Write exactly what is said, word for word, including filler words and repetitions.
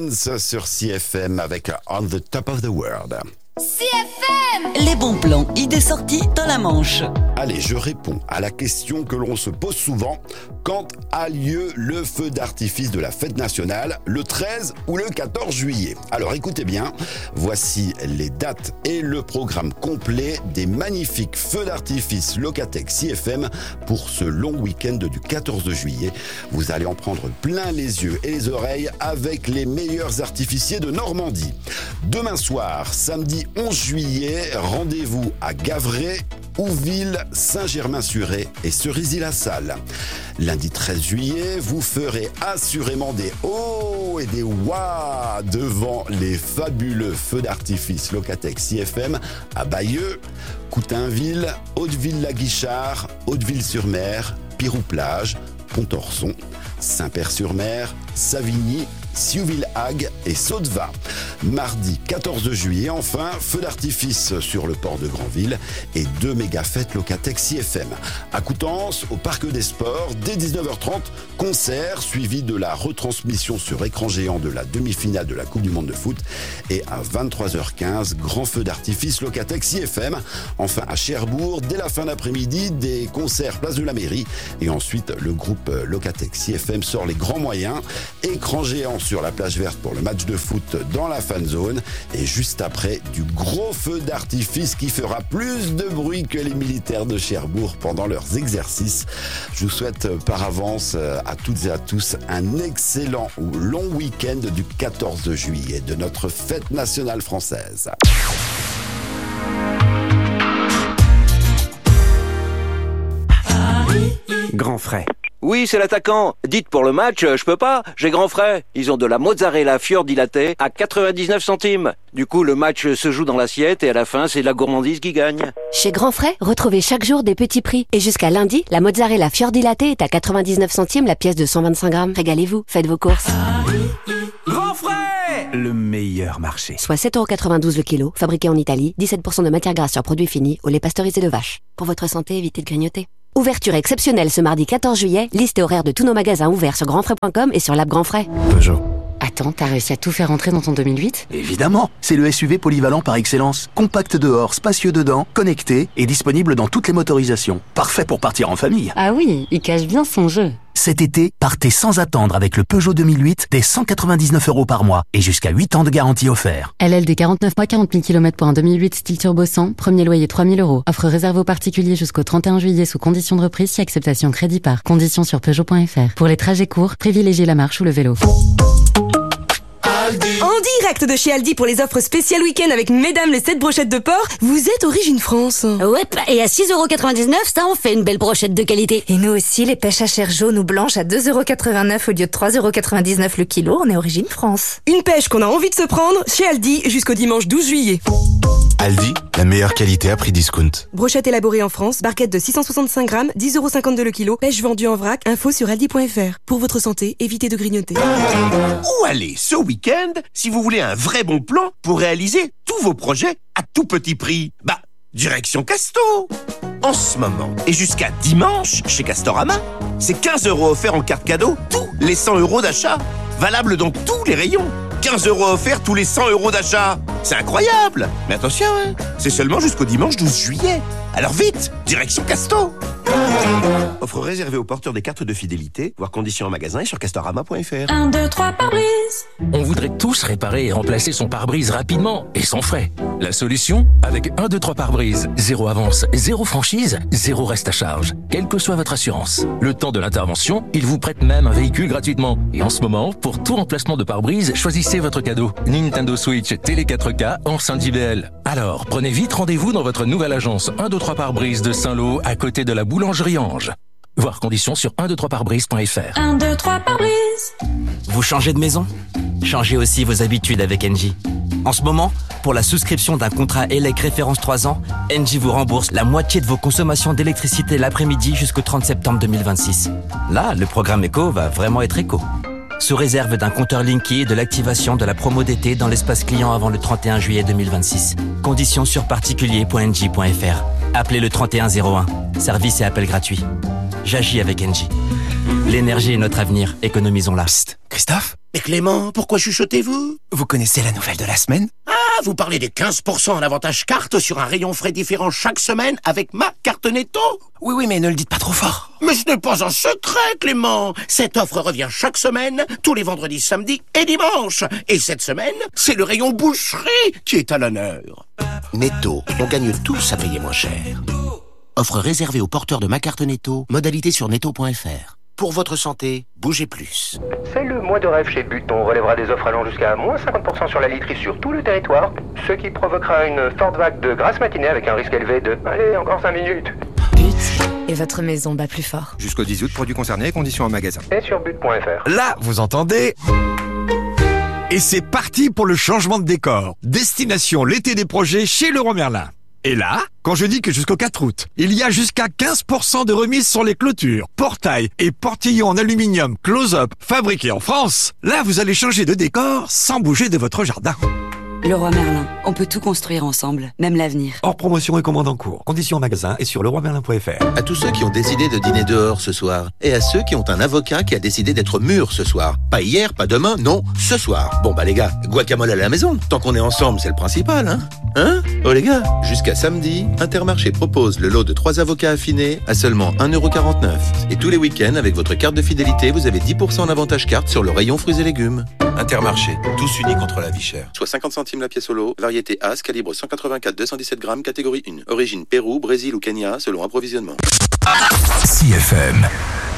Dance sur C F M avec On the Top of the World. C F M! Les bons plans, idées sorties dans la Manche. Allez, je réponds à la question que l'on se pose souvent. Quand a lieu le feu d'artifice de la fête nationale, le treize ou le quatorze juillet? Alors écoutez bien, voici les dates et le programme complet des magnifiques feux d'artifice Locatec C F M pour ce long week-end du quatorze juillet. Vous allez en prendre plein les yeux et les oreilles avec les meilleurs artificiers de Normandie. Demain soir, samedi onze juillet, rendez-vous à Gavray, Ouville, Saint-Germain-sur-Aie et Cerisy-la-Salle. Lundi treize juillet, vous ferez assurément des oh et des ouah devant les fabuleux feux d'artifice Locatec C F M à Bayeux, Coutainville, Hauteville-la-Guichard, Hauteville-sur-Mer, Pirou-Plage, Pontorson, Saint-Père-sur-Mer, Savigny, Siouville-Hague et Sauteva. Mardi quatorze juillet, enfin, feu d'artifice sur le port de Granville et deux méga fêtes Locatec C F M. À Coutances, au Parc des Sports, dès dix-neuf heures trente, concert suivi de la retransmission sur écran géant de la demi-finale de la Coupe du Monde de foot. Et à vingt-trois heures quinze, grand feu d'artifice Locatec C F M. Enfin, à Cherbourg, dès la fin d'après-midi, des concerts place de la mairie. Et ensuite, le groupe Locatec C F M sort les grands moyens. Écran géant sur la plage verte pour le match de foot dans la fan zone et juste après du gros feu d'artifice qui fera plus de bruit que les militaires de Cherbourg pendant leurs exercices. Je vous souhaite par avance à toutes et à tous un excellent ou long week-end du quatorze juillet de notre fête nationale française. Grand frais. Oui, c'est l'attaquant. Dites pour le match, je peux pas, j'ai grand frais. Ils ont de la mozzarella fiordilatée à quatre-vingt-dix-neuf centimes. Du coup, le match se joue dans l'assiette et à la fin, c'est la gourmandise qui gagne. Chez Grand Frais, retrouvez chaque jour des petits prix. Et jusqu'à lundi, la mozzarella fiordilatée est à quatre-vingt-dix-neuf centimes la pièce de cent vingt-cinq grammes. Régalez-vous, faites vos courses. Grand frais! Le meilleur marché. Soit sept euros quatre-vingt-douze le kilo, fabriqué en Italie, dix-sept pour cent de matière grasse sur produits finis, au lait pasteurisé de vache. Pour votre santé, évitez de grignoter. Ouverture exceptionnelle ce mardi quatorze juillet, liste et horaire de tous nos magasins ouverts sur grand frais point com et sur l'app Grand Frais. Peugeot. Attends, t'as réussi à tout faire entrer dans ton deux mille huit ? Évidemment, c'est le S U V polyvalent par excellence. Compact dehors, spacieux dedans, connecté et disponible dans toutes les motorisations. Parfait pour partir en famille. Ah oui, il cache bien son jeu. Cet été, partez sans attendre avec le Peugeot deux mille huit dès cent quatre-vingt-dix-neuf euros par mois et jusqu'à huit ans de garantie offert. L L D quarante-neuf mois, quarante mille kilomètres pour un deux mille huit style turbo cent, premier loyer trois mille euros. Offre réservée aux particuliers jusqu'au trente et un juillet sous condition de reprise si acceptation crédit par. Conditions sur Peugeot point F R. Pour les trajets courts, privilégiez la marche ou le vélo. En direct de chez Aldi pour les offres spéciales week-end avec mesdames les sept brochettes de porc, vous êtes Origine France. Ouais, et à six euros quatre-vingt-dix-neuf, ça en fait une belle brochette de qualité. Et nous aussi, les pêches à chair jaune ou blanche à deux euros quatre-vingt-neuf au lieu de trois euros quatre-vingt-dix-neuf le kilo, on est Origine France. Une pêche qu'on a envie de se prendre chez Aldi jusqu'au dimanche douze juillet. Aldi, la meilleure qualité à prix discount. Brochette élaborée en France, barquette de six cent soixante-cinq grammes, dix euros cinquante-deux le kilo, pêche vendue en vrac, info sur aldi point F R. Pour votre santé, évitez de grignoter. Où aller ce week-end si vous voulez un vrai bon plan pour réaliser tous vos projets à tout petit prix? Bah, direction Casto. En ce moment et jusqu'à dimanche chez Castorama, c'est quinze euros offerts en carte cadeau tous les cent euros d'achat. Valable dans tous les rayons. quinze euros offerts tous les cent euros d'achat. C'est incroyable. Mais attention, hein, c'est seulement jusqu'au dimanche douze juillet. Alors vite, direction Casto. Offre réservée aux porteurs des cartes de fidélité, voire conditions en magasin et sur castorama point F R. un, deux, trois pare-brise. On voudrait tous réparer et remplacer son pare-brise rapidement et sans frais. La solution? Avec un, deux, trois pare-brise. Zéro avance, zéro franchise, zéro reste à charge. Quelle que soit votre assurance. Le temps de l'intervention, ils vous prêtent même un véhicule gratuitement. Et en ce moment, pour tout remplacement de pare-brise, choisissez votre cadeau. Nintendo Switch, Télé quatre K, enceinte J B L. Alors, prenez vite rendez-vous dans votre nouvelle agence un, deux, trois pare-brise de Saint-Lô, à côté de la boulangerie Ange. Voir conditions sur un, deux, trois pare-brise point F R. un, deux, trois pare-brise. Vous changez de maison? Changez aussi vos habitudes avec Engie. En ce moment, pour la souscription d'un contrat E L E C référence trois ans, Engie vous rembourse la moitié de vos consommations d'électricité l'après-midi jusqu'au trente septembre deux mille vingt-six. Là, le programme éco va vraiment être éco. Sous réserve d'un compteur Linky et de l'activation de la promo d'été dans l'espace client avant le trente et un juillet deux mille vingt-six. Conditions sur particulier point engie point F R. Appelez le trente et un zéro un. Service et appel gratuit. J'agis avec Engie. L'énergie est notre avenir, économisons-la. Psst, Christophe, Mais Clément, pourquoi chuchotez-vous? Vous connaissez la nouvelle de la semaine? Ah, vous parlez des quinze pour cent en avantage carte sur un rayon frais différent chaque semaine avec ma carte Netto? Oui, oui, mais ne le dites pas trop fort. Mais ce n'est pas un secret, Clément. Cette offre revient chaque semaine, tous les vendredis, samedis et dimanches. Et cette semaine, c'est le rayon boucherie qui est à l'honneur. Netto, on gagne tous à payer moins cher. Offre réservée aux porteurs de ma carte Netto, modalité sur netto point f r. Pour votre santé, bougez plus. C'est le mois de rêve chez But. On relèvera des offres allant jusqu'à moins cinquante pour cent sur la literie sur tout le territoire, ce qui provoquera une forte vague de grasse matinée avec un risque élevé de... Allez, encore cinq minutes. But. Et votre maison bat plus fort. Jusqu'au dix août, produits concernés, conditions en magasin. Et sur but point f r. Là, vous entendez? Et c'est parti pour le changement de décor. Destination l'été des projets chez Leroy Merlin. Et là, quand je dis que jusqu'au quatre août, il y a jusqu'à quinze pour cent de remise sur les clôtures, portails et portillons en aluminium close-up fabriqués en France, là vous allez changer de décor sans bouger de votre jardin. Leroy Merlin, on peut tout construire ensemble, même l'avenir. Hors promotion et commande en cours. Conditions en magasin et sur leroy merlin point f r. À tous ceux qui ont décidé de dîner dehors ce soir. Et à ceux qui ont un avocat qui a décidé d'être mûr ce soir. Pas hier, pas demain, non, ce soir. Bon bah les gars, guacamole à la maison. Tant qu'on est ensemble, c'est le principal, hein? Hein? Oh les gars, jusqu'à samedi, Intermarché propose le lot de trois avocats affinés à seulement un euro quarante-neuf. Et tous les week-ends, avec votre carte de fidélité, vous avez dix pour cent d'avantage carte sur le rayon fruits et légumes. Intermarché, tous unis contre la vie chère. Soit cinquante centimes la pièce au lot, variété As, calibre cent quatre-vingt-quatre à deux cent dix-sept grammes, catégorie un. Origine Pérou, Brésil ou Kenya, selon approvisionnement. C F M.